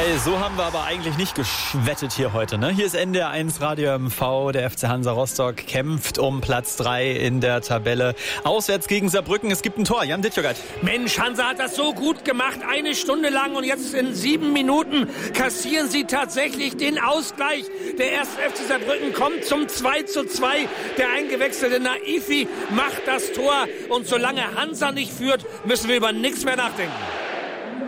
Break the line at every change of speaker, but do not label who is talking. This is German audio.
So haben wir aber eigentlich nicht geschwettet hier heute, ne? Hier ist NDR 1 Radio MV. Der FC Hansa Rostock kämpft um Platz 3 in der Tabelle. Auswärts gegen Saarbrücken. Es gibt ein Tor. Jan Dittjögert.
Mensch, Hansa hat das so gut gemacht. 1 Stunde lang und jetzt in 7 Minuten kassieren sie tatsächlich den Ausgleich. Der erste FC Saarbrücken kommt zum 2:2. Der eingewechselte Naifi macht das Tor. Und solange Hansa nicht führt, müssen wir über nichts mehr nachdenken.